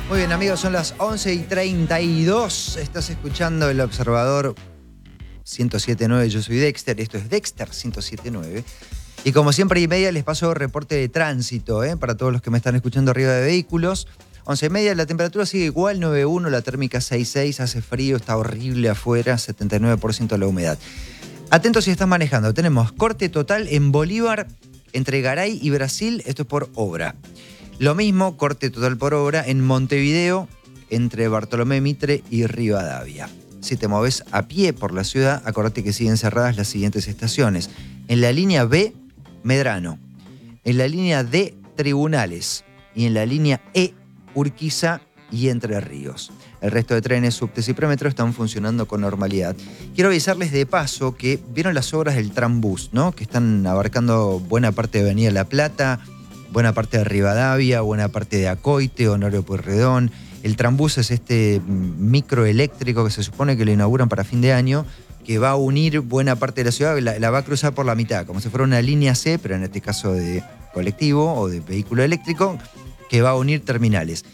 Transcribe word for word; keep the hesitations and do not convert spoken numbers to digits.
Muy bien, amigos, son las once y treinta y dos. Estás escuchando El Observador ciento siete punto nueve. Yo soy Dexter. Esto es Dexter ciento siete punto nueve. Y como siempre y media les paso reporte de tránsito, ¿eh? Para todos los que me están escuchando arriba de vehículos. once y media, la temperatura sigue igual, nueve punto uno, la térmica seis punto seis, hace frío, está horrible afuera, setenta y nueve por ciento la humedad. Atentos si estás manejando. Tenemos corte total en Bolívar entre Garay y Brasil, esto es por obra. Lo mismo, corte total por obra en Montevideo entre Bartolomé Mitre y Rivadavia. Si te moves a pie por la ciudad, acordate que siguen cerradas las siguientes estaciones. En la línea B, Medrano. En la línea D, Tribunales. Y en la línea E, Urquiza y Entre Ríos. El resto de trenes, subtes y premetro están funcionando con normalidad. Quiero avisarles de paso que vieron las obras del Trambús, ¿no? Que están abarcando buena parte de Avenida La Plata, buena parte de Rivadavia, buena parte de Acoite, Honorio Pueyrredón. El Trambús es este microeléctrico que se supone que lo inauguran para fin de año, que va a unir buena parte de la ciudad, la, la va a cruzar por la mitad, como si fuera una línea C, pero en este caso de colectivo o de vehículo eléctrico, que va a unir terminales.